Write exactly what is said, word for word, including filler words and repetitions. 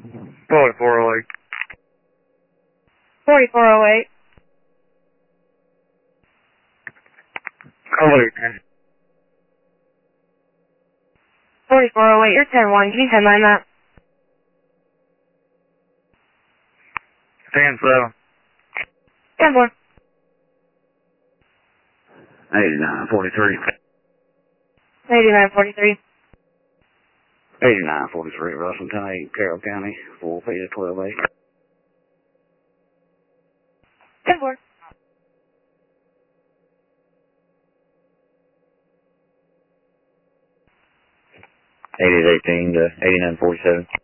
forty-four oh eight. forty-four oh eight. Oh eight. forty-four oh eight, you're ten one. Can you ten nine that? ten seven. ten four. eighty-nine forty-three. eighty-nine forty-three. eighty-nine forty-three, Russell, ten eight, Carroll County, four feet of twelve eight. ten four. eighty eighteen to eighty-nine forty-seven.